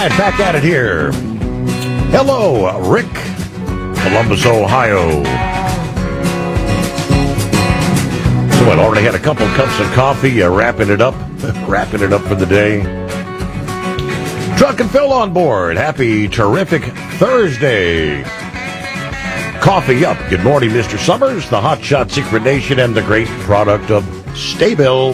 right, back at it here. Hello, Rick, Columbus, Ohio. So I already had a couple cups of coffee, wrapping it up for the day. Truck and Phil on board. Happy, terrific Thursday. Coffee up. Good morning, Mr. Summers, the Hot Shot Secret Nation, and the great product of Staybill.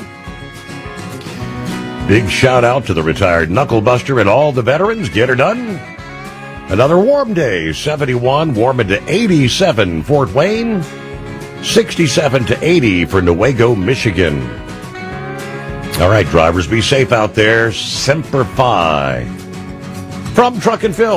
Big shout out to the retired Knucklebuster and all the veterans. Get her done. Another warm day. 71, warming to 87, Fort Wayne. 67 to 80 for Newaygo, Michigan. All right, drivers, be safe out there. Semper Fi. From Truck and Phil.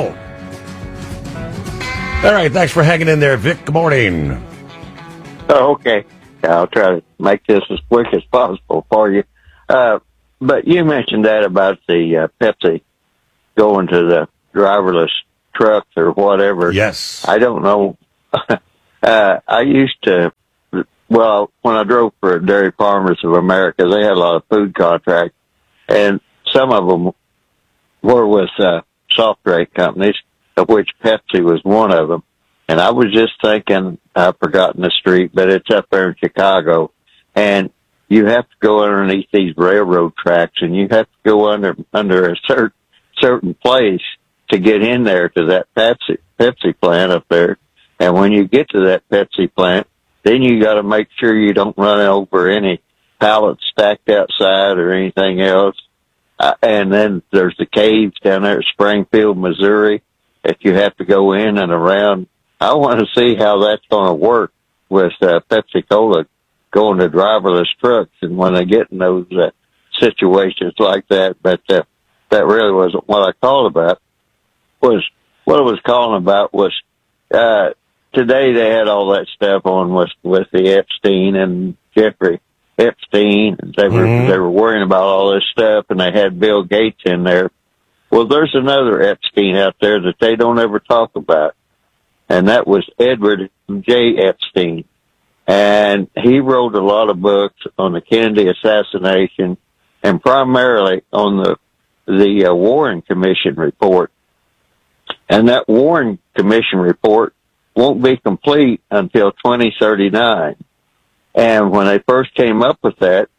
All right, thanks for hanging in there, Vic. Good morning. Oh, okay. I'll try to make this as quick as possible for you. But you mentioned that about the Pepsi going to the driverless trucks or whatever. Yes. I don't know. I used to, well, when I drove for Dairy Farmers of America, they had a lot of food contracts, and some of them were with soft drink companies, of which Pepsi was one of them. And I was just thinking, I've forgotten the street, but it's up there in Chicago, and you have to go underneath these railroad tracks, and you have to go under a certain place to get in there to that Pepsi plant up there. And when you get to that Pepsi plant, then you got to make sure you don't run over any pallets stacked outside or anything else. And then there's the caves down there at Springfield, Missouri, that you have to go in and around. I want to see how that's going to work with Pepsi-Cola going to driverless trucks, and when they get in those situations like that. But that really wasn't what I called about. What I was calling about was today they had all that stuff on with the Epstein and Jeffrey Epstein. They were worrying about all this stuff, and they had Bill Gates in there. Well, there's another Epstein out there that they don't ever talk about, and that was Edward J. Epstein. And he wrote a lot of books on the Kennedy assassination and primarily on the Warren Commission report. And that Warren Commission report won't be complete until 2039. And when they first came up with that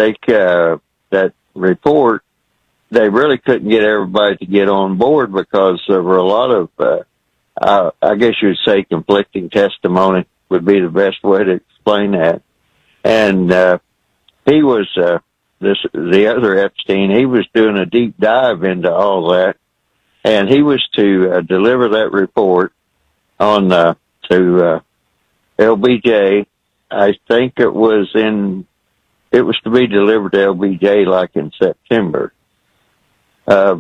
report, they really couldn't get everybody to get on board because there were a lot of, I guess you would say conflicting testimony would be the best way to explain that. And he was the other Epstein. He was doing a deep dive into all that, and he was to deliver that report on to LBJ. I think it was to be delivered to LBJ like in September of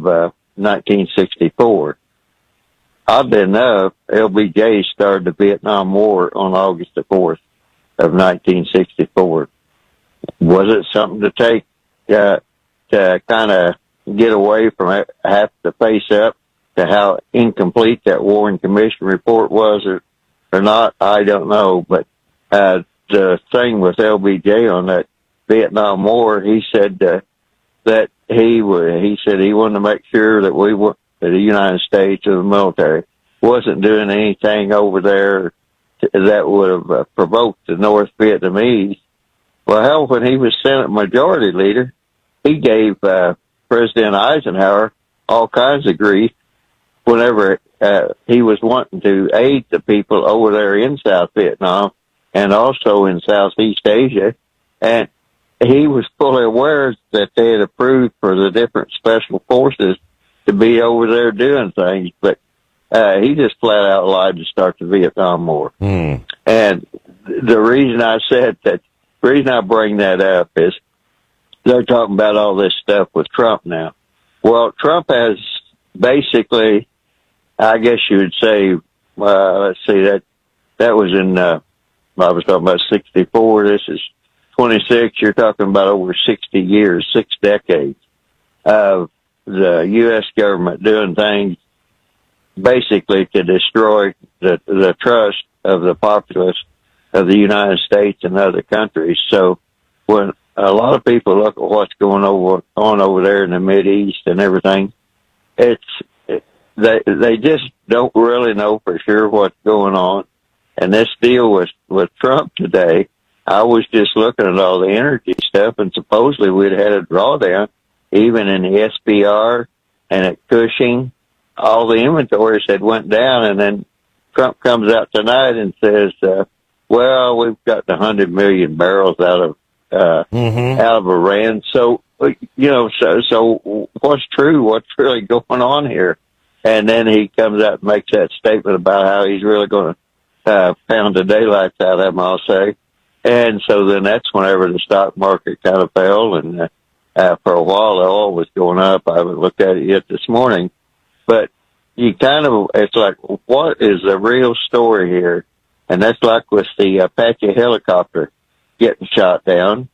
1964. Oddly enough, LBJ started the Vietnam War on August the 4th of 1964. Was it something to take, to kind of get away from have to face up to how incomplete that Warren Commission report was or not? I don't know. But, the thing with LBJ on that Vietnam War, he said, that he said he wanted to make sure that the United States or the military wasn't doing anything over there that would have provoked the North Vietnamese. Well, hell, when he was Senate Majority Leader, he gave President Eisenhower all kinds of grief whenever he was wanting to aid the people over there in South Vietnam and also in Southeast Asia. And he was fully aware that they had approved for the different special forces to be over there doing things, but he just flat out lied to start the Vietnam War. And the reason I bring that up is they're talking about all this stuff with Trump now. Well, Trump has basically, I guess you would say, let's see, that was in, I was talking about 64. This is 26. You're talking about over 60 years, 6 decades of the U.S. government doing things basically to destroy the trust of the populace of the United States and other countries. So when a lot of people look at what's going on over there in the Mideast and everything, it's they just don't really know for sure what's going on. And this deal with Trump today, I was just looking at all the energy stuff, and supposedly we'd had a drawdown, even in the SPR and at Cushing. All the inventories had went down, and then Trump comes out tonight and says, well, we've got 100 million barrels out of Iran. So, so what's true? What's really going on here? And then he comes out and makes that statement about how he's really going to pound the daylights out of them, I'll say. And so then that's whenever the stock market kind of fell, and for a while the oil was going up. I haven't looked at it yet this morning. But it's like, what is the real story here? And that's like with the Apache helicopter getting shot down.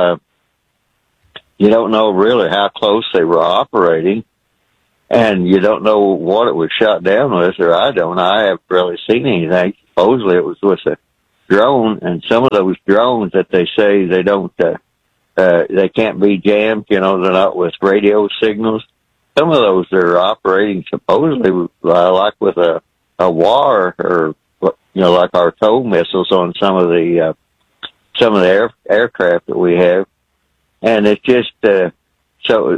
You don't know really how close they were operating, and you don't know what it was shot down with, or I haven't really seen anything. Supposedly it was with a drone, and some of those drones that they say they don't, they can't be jammed, they're not with radio signals. Some of those are operating supposedly like with a WAR, or like our TOW missiles on some of the aircraft that we have. And it's just so.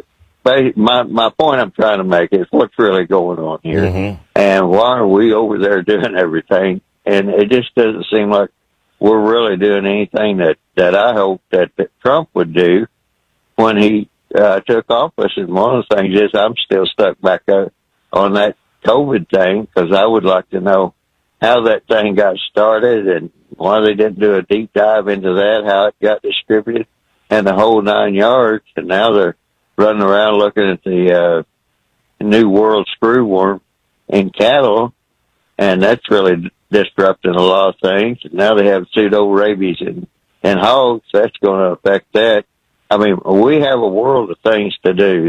My point I'm trying to make is what's really going on here, and why are we over there doing everything? And it just doesn't seem like we're really doing anything that I hope that Trump would do when he took office. And one of the things is I'm still stuck back on that COVID thing, because I would like to know how that thing got started and why they didn't do a deep dive into that, how it got distributed, and the whole 9 yards. And now they're running around looking at the New World screwworm in cattle, and that's really disrupting a lot of things. And now they have pseudo-rabies in hogs. That's going to affect that. I mean, we have a world of things to do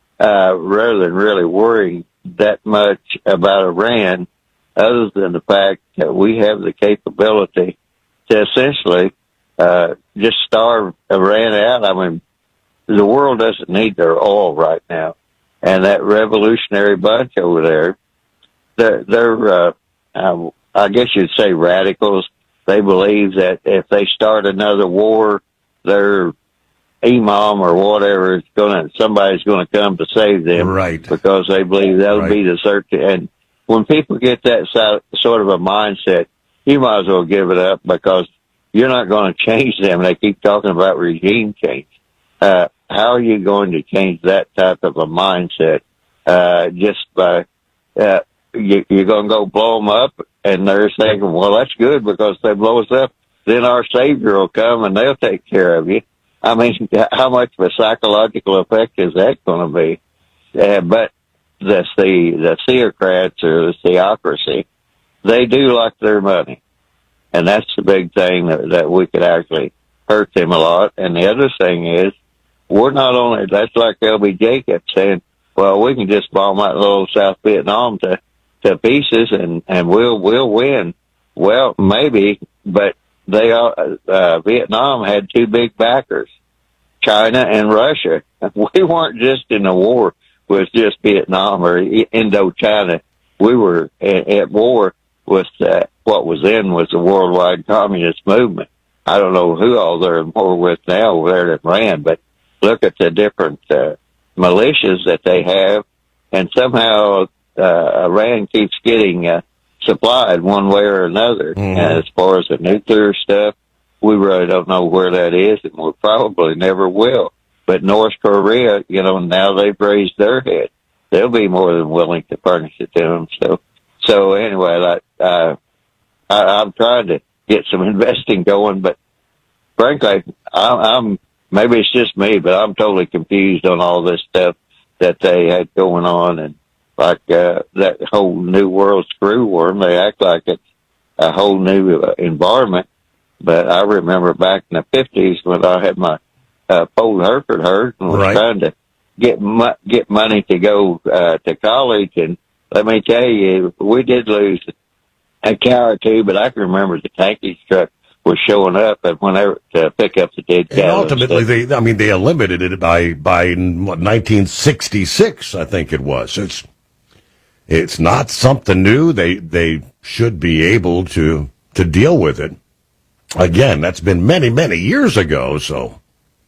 rather than really worrying that much about Iran, other than the fact that we have the capability to essentially just starve Iran out. I mean, the world doesn't need their oil right now. And that revolutionary bunch over there, they're I guess you'd say radicals. They believe that if they start another war, their imam or whatever is somebody's gonna come to save them, right? Because they believe that'll be the search. And when people get that sort of a mindset, you might as well give it up, because you're not going to change them. They keep talking about regime change. How are you going to change that type of a mindset? Just by you're going to go blow them up, and they're thinking, well, that's good, because if they blow us up, then our Savior will come and they'll take care of you. I mean, how much of a psychological effect is that going to be? But the theocrats, or the theocracy, they do like their money. And that's the big thing that we could actually hurt them a lot. And the other thing is, we're not only, that's like LBJ kept saying, well, we can just bomb out little South Vietnam to pieces and we'll win. Well, maybe, but Vietnam had two big backers, China and Russia. We weren't just in a war with just Vietnam or Indochina. We were at war with what was the worldwide communist movement. I don't know who all they're in war with now over there at Iran, but look at the different militias that they have, and somehow Iran keeps getting supplied one way or another. And as far as the nuclear stuff, we really don't know where that is, and we probably never will. But North Korea, now they've raised their head. They'll be more than willing to furnish it to them. So anyway, I'm trying to get some investing going, but frankly, I'm maybe it's just me, but I'm totally confused on all this stuff that they had going on. And like that whole New World screwworm, they act like it's a whole new environment. But I remember back in the 50s when I had my Ford Hereford hurt and was trying to get money to go to college. And let me tell you, we did lose a cow or two, but I can remember the tankage truck was showing up and whenever to pick up the dead cow. And ultimately, they eliminated it by 1966, I think it was. It's not something new. They should be able to deal with it. Again, that's been many, many years ago, so.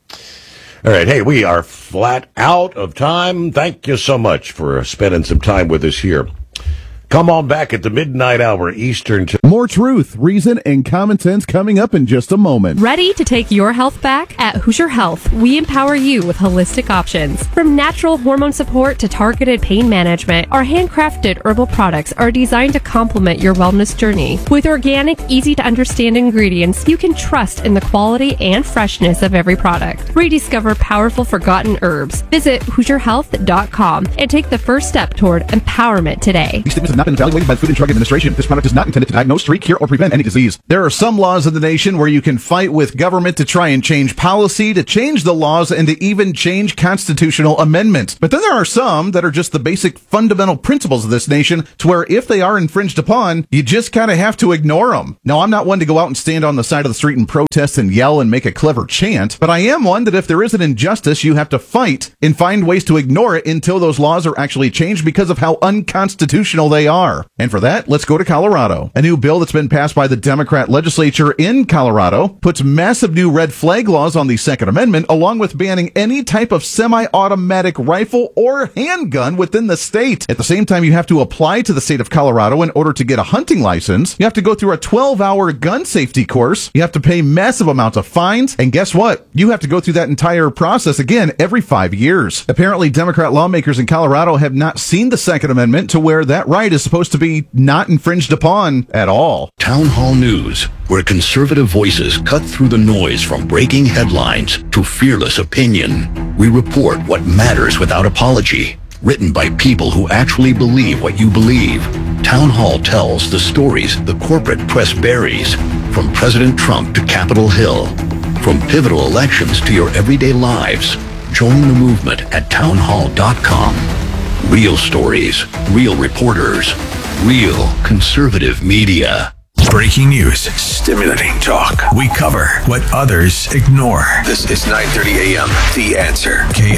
All right, hey, we are flat out of time. Thank you so much for spending some time with us here. Come on back at the midnight hour Eastern. More truth, reason, and common sense coming up in just a moment. Ready to take your health back? At Hoosier Health, we empower you with holistic options. From natural hormone support to targeted pain management, our handcrafted herbal products are designed to complement your wellness journey. With organic, easy-to-understand ingredients, you can trust in the quality and freshness of every product. Rediscover powerful forgotten herbs. Visit HoosierHealth.com and take the first step toward empowerment today. These statements have not been evaluated by the Food and Drug Administration. This product is not intended to diagnose, treat, cure, or prevent any disease. There are some laws in the nation where you can fight with government to try and change policy, to change the laws, and to even change constitutional amendments. But then there are some that are just the basic fundamental principles of this nation, to where if they are infringed upon, you just kind of have to ignore them. Now, I'm not one to go out and stand on the side of the street and protest and yell and make a clever chant, but I am one that if there is an injustice, you have to fight and find ways to ignore it until those laws are actually changed because of how unconstitutional they are. And for that, let's go to Colorado. A new bill that's been passed by the Democrat legislature in Colorado puts massive new red flag laws on the Second Amendment, along with banning any type of semi-automatic rifle or handgun within the state. At the same time, you have to apply to the state of Colorado in order to get a hunting license. You have to go through a 12-hour gun safety course. You have to pay massive amounts of fines. And guess what? You have to go through that entire process again every 5 years. Apparently, Democrat lawmakers in Colorado have not seen the Second Amendment to where that right is supposed to be not infringed upon at all. Town Hall News, where conservative voices cut through the noise from breaking headlines to fearless opinion. We report what matters without apology. Written by people who actually believe what you believe. Town Hall tells the stories the corporate press buries, from President Trump to Capitol Hill, from pivotal elections to your everyday lives. Join the movement at townhall.com. Real stories, real reporters, real conservative media. Breaking news, stimulating talk. We cover what others ignore. This is 9:30 a.m. The Answer.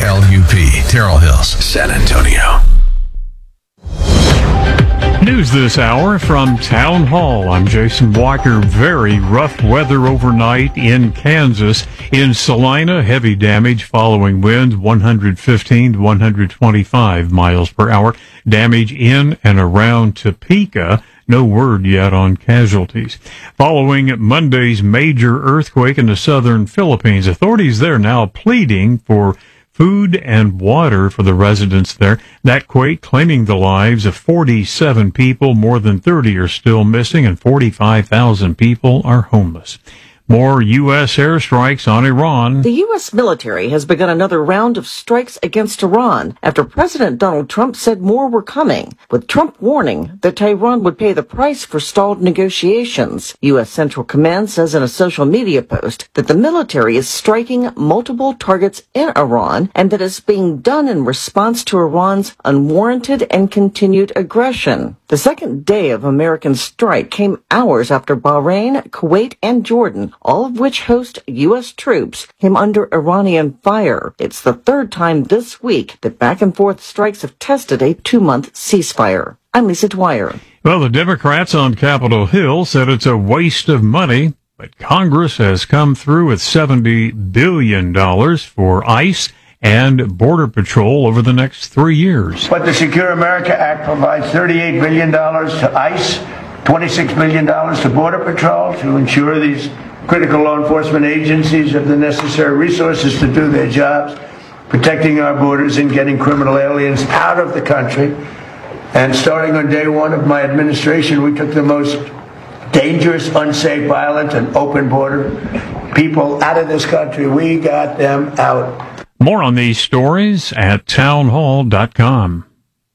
KLUP, Terrell Hills, San Antonio. News this hour from Town Hall. I'm Jason Walker. Very rough weather overnight in Kansas. In Salina, heavy damage following winds 115 to 125 miles per hour. Damage in and around Topeka. No word yet on casualties. Following Monday's major earthquake in the southern Philippines, authorities there now pleading for food and water for the residents there. That quake claiming the lives of 47 people. More than 30 are still missing, and 45,000 people are homeless. More U.S. airstrikes on Iran. The U.S. military has begun another round of strikes against Iran after President Donald Trump said more were coming, with Trump warning that Tehran would pay the price for stalled negotiations. U.S. Central Command says in a social media post that the military is striking multiple targets in Iran and that it's being done in response to Iran's unwarranted and continued aggression. The second day of American strike came hours after Bahrain, Kuwait, and Jordan, all of which host U.S. troops, came under Iranian fire. It's the third time this week that back-and-forth strikes have tested a 2-month ceasefire. I'm Lisa Dwyer. Well, the Democrats on Capitol Hill said it's a waste of money, but Congress has come through with $70 billion for ICE and Border Patrol over the next 3 years. But the Secure America Act provides $38 billion to ICE, $26 billion to Border Patrol to ensure these critical law enforcement agencies have the necessary resources to do their jobs, protecting our borders and getting criminal aliens out of the country. And starting on day one of my administration, we took the most dangerous, unsafe, violent, and open border people out of this country. We got them out. More on these stories at townhall.com.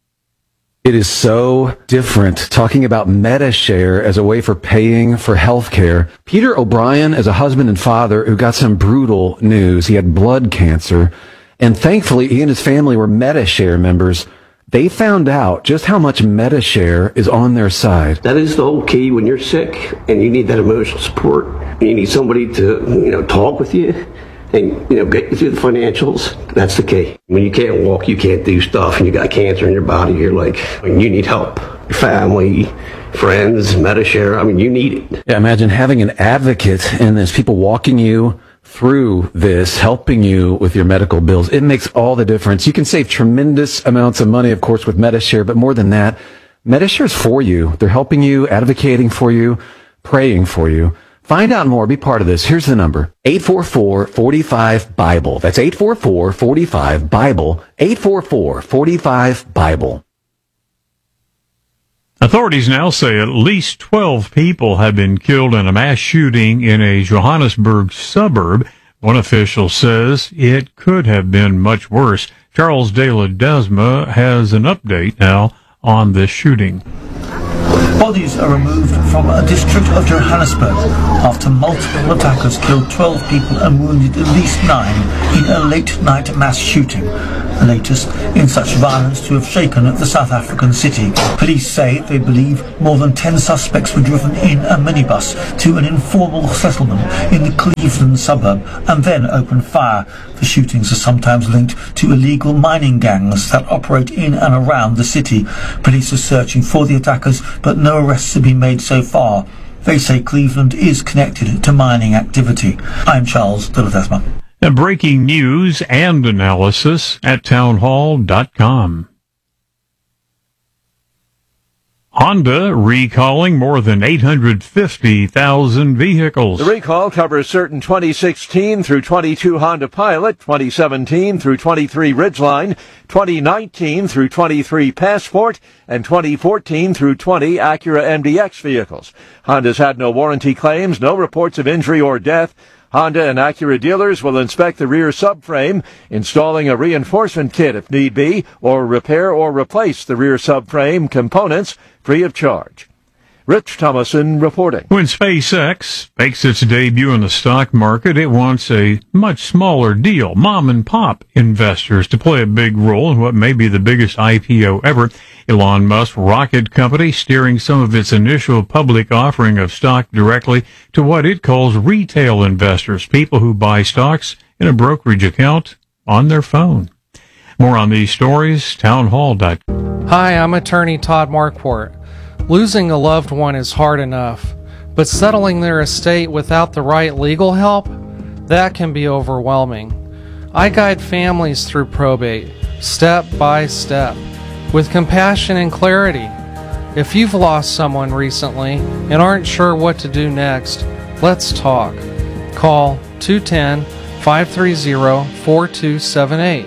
It is so different talking about MediShare as a way for paying for health care. Peter O'Brien is a husband and father who got some brutal news. He had blood cancer, and thankfully he and his family were MediShare members. They found out just how much MediShare is on their side. That is the whole key when you're sick and you need that emotional support. You need somebody to, talk with you. and, get you through the financials. That's the key. When you can't walk, you can't do stuff, and you got cancer in your body, you're like, you need help. Your family, friends, Medi-Share, you need it. Yeah, imagine having an advocate in this, people walking you through this, helping you with your medical bills. It makes all the difference. You can save tremendous amounts of money, of course, with Medi-Share, but more than that, Medi-Share is for you. They're helping you, advocating for you, praying for you. Find out more. Be part of this. Here's the number. 844-45-BIBLE. That's 844-45-BIBLE. 844-45-BIBLE. Authorities now say at least 12 people have been killed in a mass shooting in a Johannesburg suburb. One official says it could have been much worse. Charles De Ledesma has an update now on this shooting. Bodies are removed from a district of Johannesburg after multiple attackers killed 12 people and wounded at least 9 in a late-night mass shooting, the latest in such violence to have shaken the South African city. Police say they believe more than 10 suspects were driven in a minibus to an informal settlement in the Cleveland suburb and then opened fire. The shootings are sometimes linked to illegal mining gangs that operate in and around the city. Police are searching for the attackers, but no arrests have been made so far. They say Cleveland is connected to mining activity. I'm Charles De Ledesma. And breaking news and analysis at townhall.com. Honda recalling more than 850,000 vehicles. The recall covers certain 2016 through 22 Honda Pilot, 2017 through 23 Ridgeline, 2019 through 23 Passport, and 2014 through 20 Acura MDX vehicles. Honda's had no warranty claims, no reports of injury or death. Honda and Acura dealers will inspect the rear subframe, installing a reinforcement kit if need be, or repair or replace the rear subframe components free of charge. Rich Thomason reporting. When SpaceX makes its debut in the stock market, it wants a much smaller deal. Mom and pop investors to play a big role in what may be the biggest IPO ever. Elon Musk's rocket company steering some of its initial public offering of stock directly to what it calls retail investors, people who buy stocks in a brokerage account on their phone. More on these stories, townhall.com. Hi, I'm attorney Todd Marquardt. Losing a loved one is hard enough, but settling their estate without the right legal help, that can be overwhelming. I guide families through probate, step by step, with compassion and clarity. If you've lost someone recently and aren't sure what to do next, let's talk. Call 210-530-4278,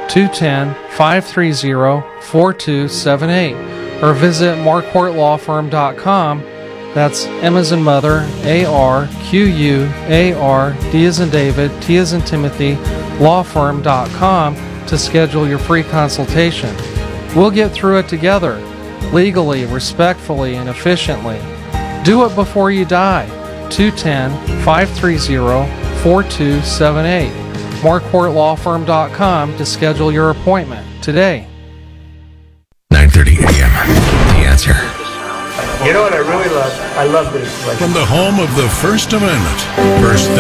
210-530-4278, or visit marquardtlawfirm.com. That's M as in mother, A-R-Q-U-A-R, D as in David, T as in Timothy, lawfirm.com to schedule your free consultation. We'll get through it together, legally, respectfully, and efficiently. Do it before you die. 210-530-4278. marquardtlawfirm.com to schedule your appointment today. 9:30 a.m. The Answer. You know what I really love? I love this. From the home of the First Amendment. First thing